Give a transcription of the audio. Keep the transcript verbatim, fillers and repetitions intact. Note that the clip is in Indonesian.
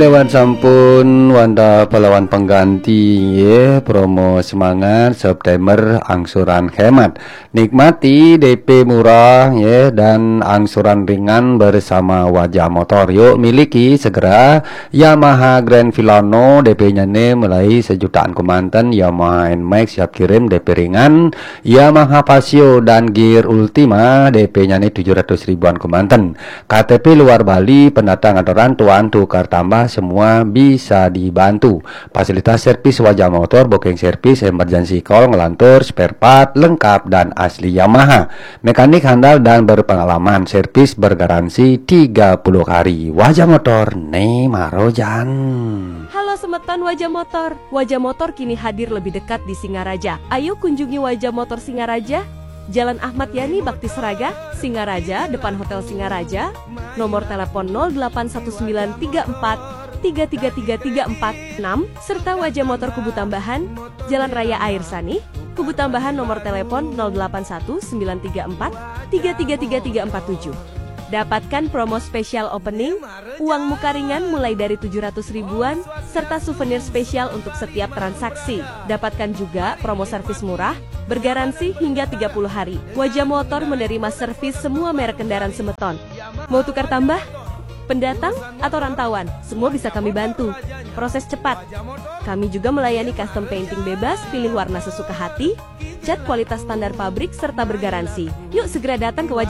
Lewat sampun Wanda pahlawan pengganti ya, promo semangat September angsuran hemat, nikmati D P murah ya dan angsuran ringan bersama Wajah Motor. Yuk miliki segera Yamaha Grand Filano, D P-nya nih mulai sejutaan Kemanten. Yamaha N Max siap kirim D P ringan, Yamaha Pasio dan Gear Ultima D P-nya nih tujuh ratus ribuan Kemanten. K T P luar Bali, pendatang atau rantauan tukar tambah semua bisa dibantu. Fasilitas servis Wajah Motor, booking servis, emergency call, ngelantur, spare part lengkap dan asli Yamaha. Mekanik handal dan berpengalaman, servis bergaransi tiga puluh hari. Wajah Motor Nemarojan. Halo semeton Wajah Motor. Wajah Motor kini hadir lebih dekat di Singaraja. Ayo kunjungi Wajah Motor Singaraja, Jalan Ahmad Yani Bakti Seraga, Singaraja, depan Hotel Singaraja. Nomor telepon nol delapan satu sembilan tiga empat tiga tiga tiga tiga empat enam, serta Wajah Motor Kubu Tambahan, Jalan Raya Air Sani, Kubu Tambahan, nomor telepon nol delapan satu sembilan tiga empat tiga tiga tiga tiga empat tujuh. Dapatkan promo spesial opening, uang muka ringan mulai dari tujuh ratus ribuan, serta souvenir spesial untuk setiap transaksi. Dapatkan juga promo servis murah, bergaransi hingga tiga puluh hari. Wajah Motor menerima servis semua merek kendaraan semeton. Mau tukar tambah? Pendatang atau rantauan, semua bisa kami bantu. Proses cepat. Kami juga melayani custom painting bebas, pilih warna sesuka hati, cat kualitas standar pabrik, serta bergaransi. Yuk segera datang ke Wajah